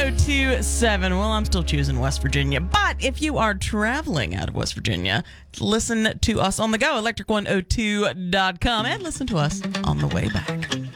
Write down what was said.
1027. Well, I'm still choosing West Virginia. But if you are traveling out of West Virginia, listen to us on the go, electric102.com, and listen to us on the way back.